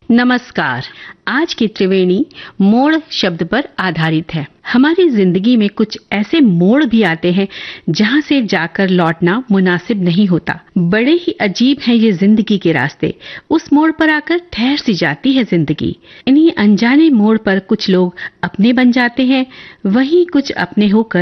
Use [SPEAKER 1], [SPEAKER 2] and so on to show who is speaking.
[SPEAKER 1] नमस्कार। आज की त्रिवेणी मोड़ शब्द पर आधारित है। हमारी जिंदगी में कुछ ऐसे मोड़ भी आते हैं जहां से जाकर लौटना मुनासिब नहीं होता। बड़े ही अजीब हैं ये जिंदगी के रास्ते। उस मोड़ पर आकर ठहर सी जाती है जिंदगी। इन्हीं अनजाने मोड़ पर कुछ लोग अपने बन जाते हैं, वहीं कुछ अपने होकर